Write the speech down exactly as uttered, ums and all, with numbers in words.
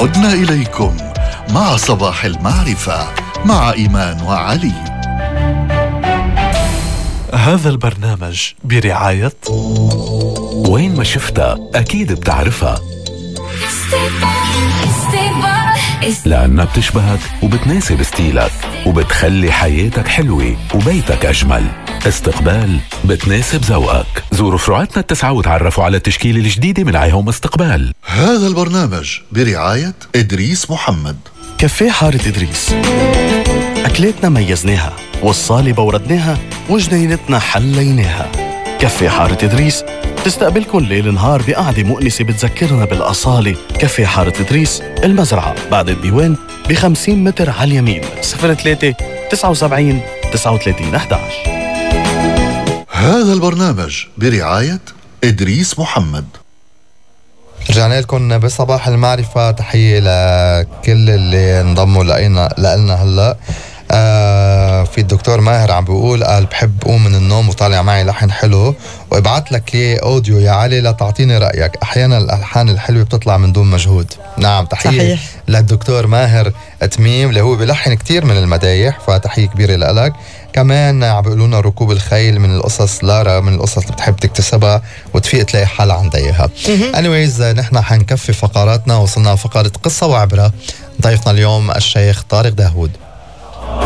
عدنا إليكم مع صباح المعرفة مع إيمان وعلي. هذا البرنامج برعاية وين ما شفتها أكيد بتعرفها، لأنها بتشبهك وبتناسب ستيلك وبتخلي حياتك حلوة وبيتك أجمل. استقبال بتناسب ذوقك. زوروا فروعاتنا التسعة وتعرفوا على التشكيلة الجديدة من عيهوم استقبال. هذا البرنامج برعاية إدريس محمد. كافيه حارة إدريس، أكلاتنا ميزناها والصالة بوردناها وجنينتنا حليناها. كافيه حارة إدريس تستقبلكن ليل نهار بقعدة مؤنسة بتذكرنا بالأصالة. كافيه حارة إدريس، المزرعة بعد الديوان بخمسين متر على اليمين. صفر ثلاثة تسعة وسبعين تسعة وثلاثين أحد عشر. هذا البرنامج برعاية إدريس محمد. رجعنا لكم بصباح المعرفة. تحية لكل اللي انضموا لنا لنا هلا. آه في الدكتور ماهر عم بيقول قال بحب قوم من النوم وطالع معي لحن حلو وابعت لك ليه اوديو يا علي لتعطيني رأيك. احيانا الالحان الحلوة بتطلع من دون مجهود. نعم، تحية صحيح للدكتور ماهر تميم اللي هو بلحن كتير من المدايح، فتحية كبيرة لك. كمان عم بيقولونا ركوب الخيل من القصص، لارا من القصص اللي بتحب تكتسبها وتفيق تلاقي حل عندها اياها. anyways نحن حنكفي فقراتنا، وصلنا فقرة قصة وعبرة. ضيفنا اليوم الشيخ طارق داوود.